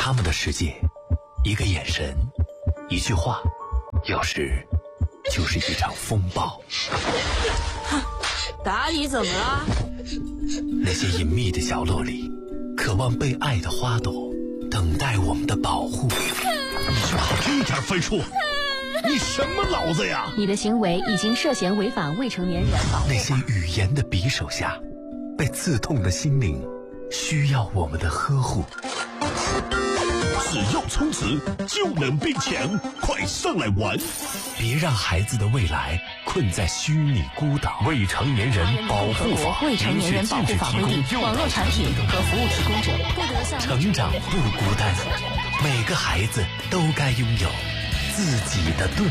他们的世界，一个眼神，一句话，有时就是一场风暴。 打你怎么了？ 那些隐秘的角落里，渴望被爱的花朵，等待我们的保护。 你就考这点分数？你什么脑子呀？ 你的行为已经涉嫌违反未成年人保护法。 那些语言的匕首下，被刺痛的心灵，需要我们的呵护。 只要充值就能变强，快上来玩！ 别让孩子的未来困在虚拟孤岛。未成年人保护法， 未成年人保护法规定，网络产品和服务提供者不得向成长不孤单，每个孩子都该拥有自己的盾。